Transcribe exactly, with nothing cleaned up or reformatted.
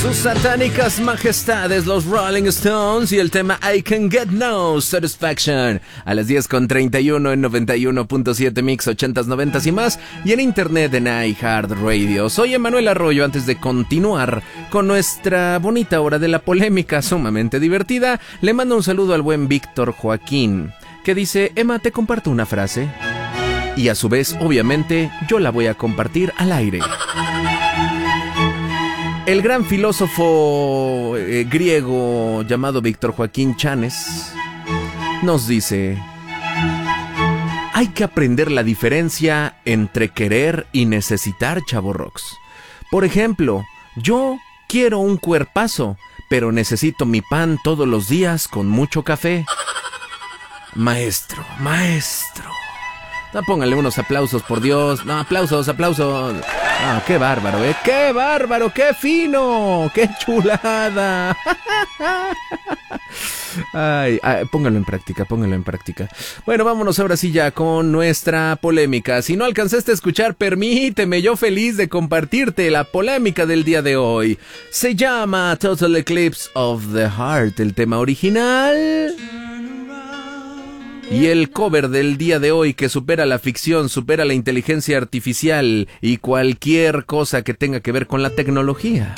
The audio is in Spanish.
Sus satánicas majestades, los Rolling Stones, y el tema I Can Get No Satisfaction a las diez con treinta y uno en noventa y uno punto siete Mix ochentas, noventas y más, y en internet en iHeartRadio. Soy Emanuel Arroyo. Antes de continuar con nuestra bonita hora de la polémica sumamente divertida, le mando un saludo al buen Víctor Joaquín, que dice: Emma, te comparto una frase, y a su vez, obviamente, yo la voy a compartir al aire. El gran filósofo eh, griego llamado Víctor Joaquín Chanes nos dice: hay que aprender la diferencia entre querer y necesitar, chavorrox. Por ejemplo, yo quiero un cuerpazo, pero necesito mi pan todos los días con mucho café. Maestro, maestro. No, pónganle unos aplausos, por Dios. No, aplausos, aplausos. Ah, qué bárbaro, ¿eh? ¡Qué bárbaro! ¡Qué fino! ¡Qué chulada! Ay, ay, póngalo en práctica, póngalo en práctica. Bueno, vámonos ahora sí ya con nuestra polémica. Si no alcanzaste a escuchar, permíteme, yo feliz de compartirte la polémica del día de hoy. Se llama Total Eclipse of the Heart, el tema original. Y el cover del día de hoy, que supera la ficción, supera la inteligencia artificial y cualquier cosa que tenga que ver con la tecnología.